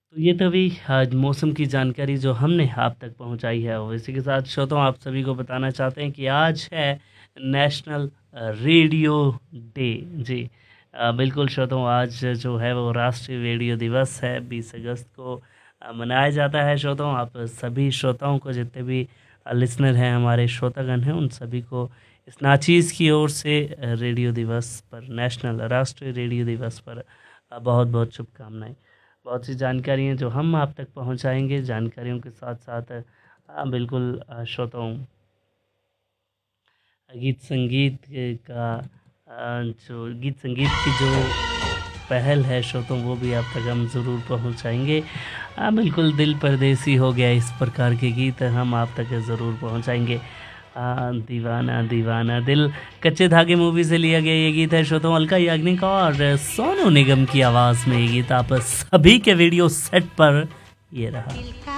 तो ये तभी आज मौसम की जानकारी जो हमने आप तक पहुंचाई है, और इसी के साथ श्रोताओं आप सभी को बताना चाहते हैं कि आज है नेशनल रेडियो डे। जी बिल्कुल श्रोताओं, आज जो है वो राष्ट्रीय रेडियो दिवस है। 20 अगस्त को मनाया जाता है। श्रोताओं आप सभी श्रोताओं को, जितने भी लिसनर हैं, हमारे श्रोतागण हैं, उन सभी को इस नाचीज़ की ओर से रेडियो दिवस पर, नेशनल राष्ट्रीय रेडियो दिवस पर बहुत बहुत शुभकामनाएं। बहुत सी जानकारियाँ जो हम आप तक पहुँचाएँगे, जानकारियों के साथ साथ बिल्कुल श्रोताओं गीत संगीत का जो गीत संगीत की जो पहल है श्रोताओं, वो भी आप तक हम ज़रूर पहुँचाएँगे। बिल्कुल दिल परदेसी हो गया, इस प्रकार के गीत हम आप तक ज़रूर पहुँचाएँगे। दीवाना दीवाना दिल, कच्चे धागे मूवी से लिया गया ये गीत है श्रोताओं, अलका याग्निक और सोनू निगम की आवाज़ में ये गीत आप सभी के वीडियो सेट पर ये रहा।